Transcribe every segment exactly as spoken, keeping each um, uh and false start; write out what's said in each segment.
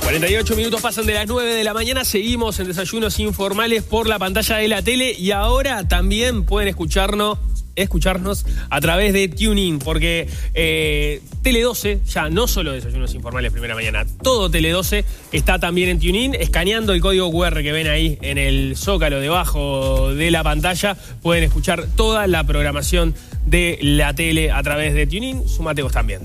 cuarenta y ocho minutos pasan de las nueve de la mañana, seguimos en Desayunos Informales por la pantalla de la tele y ahora también pueden escucharnos, escucharnos a través de TuneIn, porque eh, Tele doce, ya no solo Desayunos Informales primera mañana, todo Tele doce está también en TuneIn, escaneando el código cu erre que ven ahí en el zócalo debajo de la pantalla, pueden escuchar toda la programación de la tele a través de TuneIn, súmate vos también.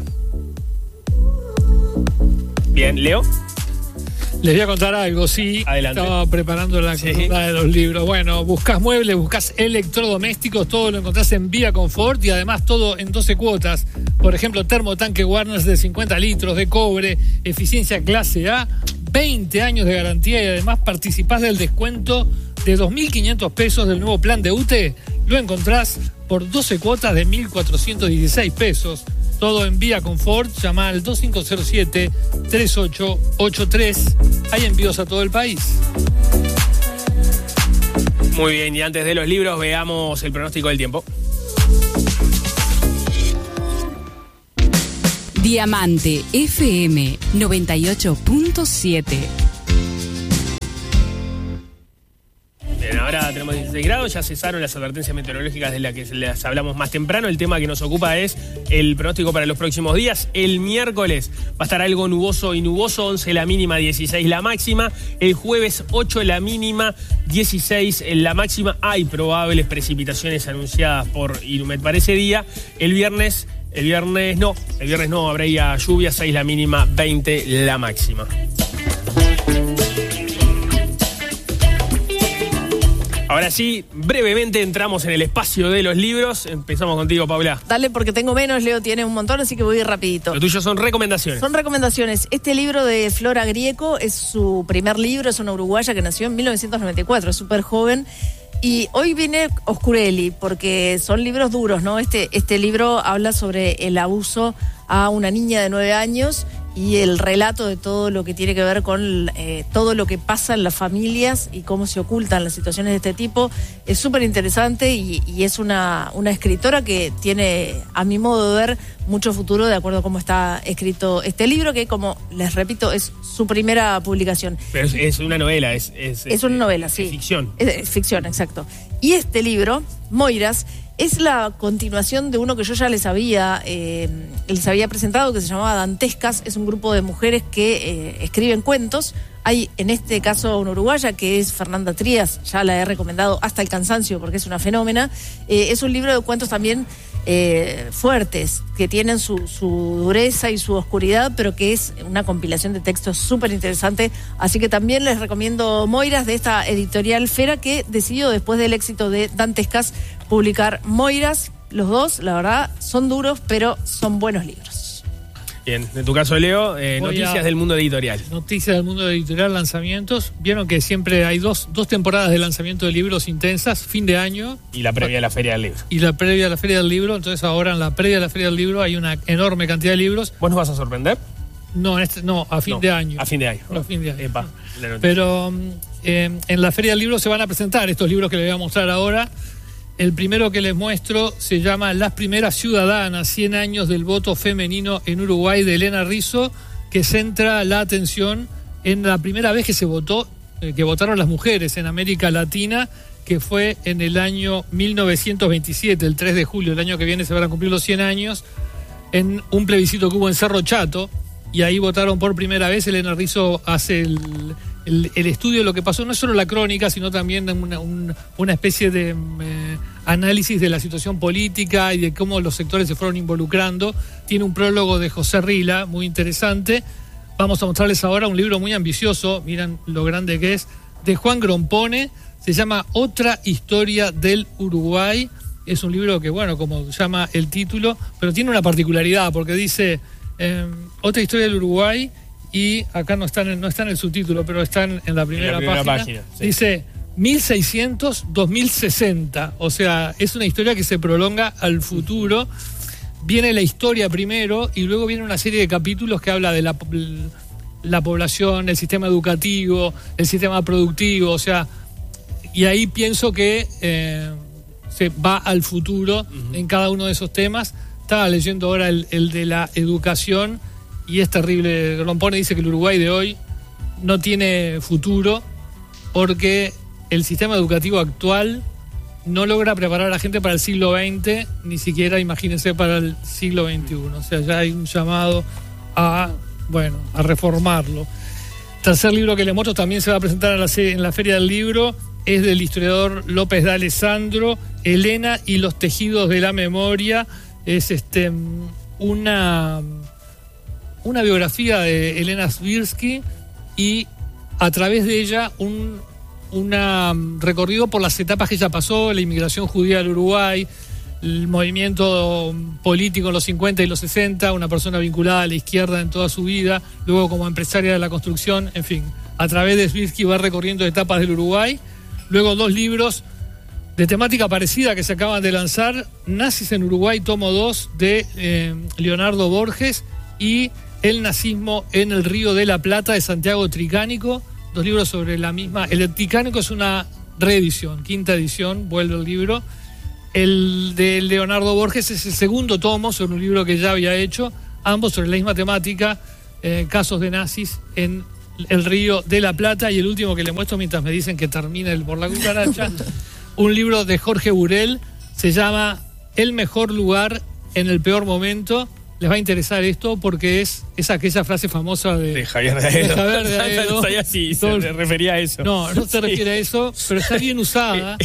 Bien, Leo. Les voy a contar algo, sí. Adelante. Estaba preparando la Sí. columna de los libros. Bueno, buscás muebles, buscás electrodomésticos, todo lo encontrás en Vía Confort y además todo en doce cuotas. Por ejemplo, termotanque Warner de cincuenta litros de cobre, eficiencia clase A, veinte años de garantía y además participás del descuento de dos mil quinientos pesos del nuevo plan de U T E. Lo encontrás por doce cuotas de mil cuatrocientos dieciséis pesos. Todo en Vía Confort, llama al dos cinco cero siete, tres ocho ocho tres. Hay envíos a todo el país. Muy bien, y antes de los libros veamos el pronóstico del tiempo. Diamante F M noventa y ocho punto siete. Bien, ahora tenemos dieciséis grados, ya cesaron las advertencias meteorológicas de las que les hablamos más temprano. El tema que nos ocupa es el pronóstico para los próximos días. El miércoles va a estar algo nuboso y nuboso, once la mínima, dieciséis la máxima. El jueves ocho la mínima, dieciséis la máxima. Hay probables precipitaciones anunciadas por Inumet para ese día. El viernes, el viernes no, el viernes no, habrá lluvia, seis la mínima, veinte la máxima. Ahora sí, brevemente entramos en el espacio de los libros. Empezamos contigo, Paula. Dale, porque tengo menos, Leo tiene un montón, así que voy a ir rapidito. Lo tuyo son recomendaciones. Son recomendaciones. Este libro de Flora Grieco es su primer libro, es una uruguaya que nació en mil novecientos noventa y cuatro, es súper joven. Y hoy viene Oscureli, porque son libros duros, ¿no? Este, este libro habla sobre el abuso a una niña de nueve años y el relato de todo lo que tiene que ver con eh, todo lo que pasa en las familias y cómo se ocultan las situaciones de este tipo. Es súper interesante y, y es una, una escritora que tiene, a mi modo de ver, mucho futuro de acuerdo a cómo está escrito este libro, que, como les repito, es su primera publicación. Pero es, es una novela, es... Es, es una novela, es, sí. Es ficción. Es, es ficción, exacto. Y este libro, Moiras, es la continuación de uno que yo ya les había, eh, les había presentado, que se llamaba Dantescas. Es un grupo de mujeres que eh, escriben cuentos. Hay, en este caso, una uruguaya que es Fernanda Trías, ya la he recomendado hasta el cansancio porque es una fenómena. Eh, es un libro de cuentos también eh, fuertes, que tienen su, su dureza y su oscuridad, pero que es una compilación de textos súper interesante. Así que también les recomiendo Moiras, de esta editorial Fera, que decidió, después del éxito de Dantescas, publicar Moiras. Los dos, la verdad, son duros, pero son buenos libros. Bien, en tu caso, Leo, eh, Voy noticias a- del mundo editorial. Noticias del mundo editorial, lanzamientos. Vieron que siempre hay dos, dos temporadas de lanzamiento de libros intensas, fin de año Y la previa a la Feria del Libro. y la previa a la Feria del Libro. Entonces ahora en la previa a la Feria del Libro hay una enorme cantidad de libros. ¿Vos nos vas a sorprender? No, en este, no a fin No, de año. A fin de año. No, a fin de año. Epa, la noticia. Pero mm, eh, en la Feria del Libro se van a presentar estos libros que les voy a mostrar ahora. El primero que les muestro se llama Las primeras ciudadanas, cien años del voto femenino en Uruguay, de Elena Rizzo, que centra la atención en la primera vez que se votó, eh, que votaron las mujeres en América Latina, que fue en el año mil novecientos veintisiete, el tres de julio. El año que viene se van a cumplir los cien años, en un plebiscito que hubo en Cerro Chato, y ahí votaron por primera vez. Elena Rizzo hace el, el, el estudio de lo que pasó, no solo la crónica, sino también una, un, una especie de eh, análisis de la situación política y de cómo los sectores se fueron involucrando. Tiene un prólogo de José Rila, muy interesante. Vamos a mostrarles ahora un libro muy ambicioso, miren lo grande que es, de Juan Grompone, se llama Otra historia del Uruguay. Es un libro que, bueno, como llama el título, pero tiene una particularidad, porque dice eh, Otra historia del Uruguay, y acá no está en, no está en el subtítulo, pero está en, en la primera, En la primera página. página, sí. Dice mil seiscientos a dos mil sesenta, o sea, es una historia que se prolonga al futuro. Viene la historia primero y luego viene una serie de capítulos que habla de la, la población, el sistema educativo, el sistema productivo, o sea, y ahí pienso que eh, se va al futuro uh-huh. en cada uno de esos temas. Estaba leyendo ahora el, el de la educación y es terrible. Grompone dice que el Uruguay de hoy no tiene futuro porque el sistema educativo actual no logra preparar a la gente para el siglo veinte, ni siquiera, imagínense, para el siglo veintiuno. O sea, ya hay un llamado a, bueno, a reformarlo. Tercer libro que les muestro también se va a presentar en la, en la Feria del Libro, es del historiador López de Alessandro, Elena y los tejidos de la memoria. Es este una, una biografía de Elena Svirsky y a través de ella un una recorrido por las etapas que ella pasó, la inmigración judía al Uruguay, el movimiento político en los cincuenta y los sesenta, una persona vinculada a la izquierda en toda su vida, luego como empresaria de la construcción, en fin, a través de Svirsky va recorriendo etapas del Uruguay. Luego dos libros de temática parecida que se acaban de lanzar, Nazis en Uruguay, tomo dos, de eh, Leonardo Borges, y El nazismo en el Río de la Plata, de Santiago Tricánico. Dos libros sobre la misma. El Tricánico es una reedición, quinta edición, vuelve el libro. El de Leonardo Borges es el segundo tomo sobre un libro que ya había hecho, ambos sobre la misma temática, eh, casos de nazis en el Río de la Plata. Y el último que le muestro mientras me dicen que termina el Por la Cucaracha, un libro de Jorge Burel, se llama El mejor lugar en el peor momento. Les va a interesar esto porque es, es aquella frase famosa de, de Javier de Aedo. De Javier de Aedo. No sabía si se refería a eso. No, no se refiere a eso, pero está bien usada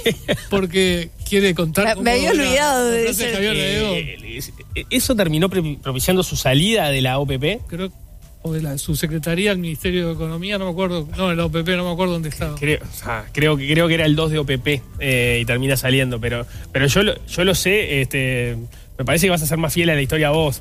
porque quiere contar. Me, me había olvidado de eso. Javier de Aedo. Eh, ¿Eso terminó propiciando su salida de la O P P? Creo o de la subsecretaría del Ministerio de Economía, no me acuerdo, no, de la O P P, no me acuerdo dónde estaba. Creo, o sea, creo, que, creo que era el dos de O P P eh, y termina saliendo, pero, pero yo, lo, yo lo sé, este, me parece que vas a ser más fiel a la historia vos.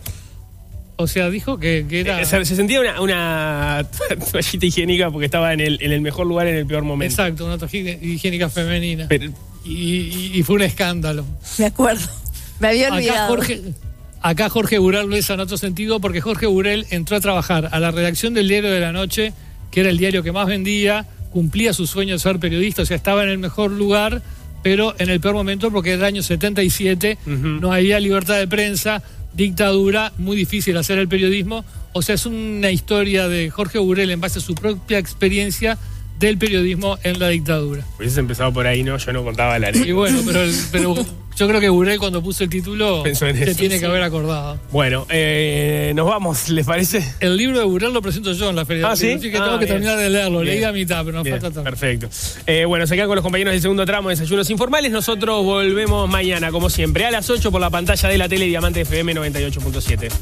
O sea, dijo que, que era... Se, se sentía una, una toallita higiénica porque estaba en el, en el mejor lugar en el peor momento. Exacto, una toallita higiénica femenina. Pero, y, y, y fue un escándalo. Me acuerdo, me había olvidado. Acá Jorge... Acá Jorge Burel lo hizo en otro sentido porque Jorge Burel entró a trabajar a la redacción del Diario de la Noche, que era el diario que más vendía, cumplía su sueño de ser periodista, o sea, estaba en el mejor lugar, pero en el peor momento porque era el año setenta y siete, uh-huh. No había libertad de prensa, dictadura, muy difícil hacer el periodismo. O sea, es una historia de Jorge Burel en base a su propia experiencia del periodismo en la dictadura. Hubieses empezado por ahí, ¿no? Yo no contaba la anécdota. Y bueno, pero, el, pero yo creo que Burel cuando puso el título se eso, tiene sí. que haber acordado. Bueno, eh, nos vamos, ¿les parece? El libro de Burel lo presento yo en la feria. Ah, ¿sí? Así que ah, tengo que bien. terminar de leerlo. Bien. Leí a mitad, pero nos bien, falta tanto. Perfecto. Eh, bueno, se quedan con los compañeros del segundo tramo de Desayunos Informales. Nosotros volvemos mañana, como siempre, a las ocho por la pantalla de la tele Diamante F M noventa y ocho punto siete.